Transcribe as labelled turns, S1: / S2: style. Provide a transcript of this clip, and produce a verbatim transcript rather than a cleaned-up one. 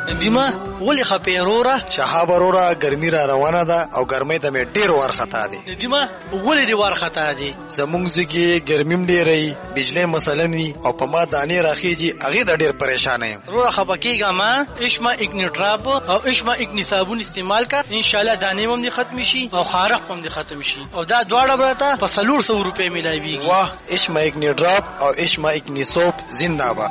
S1: دیمه ولې خپې وروره؟
S2: شهاب وروره ګرمي را روانه ده او ګرمۍ ته مې ډېر وارخطا دی.
S1: دیمه ولې دې وارخطا دی؟
S2: زمونږ ځکه ګرمیم ډېری، بجلی مسله ني او په ما دانې راخیږي، هغې ته ډېر پریشانه یم.
S1: وروره خفه کېږه مه. اشما اګني ډراپ او اشما اګني صابون استعمال کا، انشاءالله دانې هم دې ختم شي او خارق هم دې ختم شي او دا دواړه براته په څلور سوه روپۍ میلاویږي.
S2: واه اشما اګني ډراپ او اشما اګني سوپ زنده باد.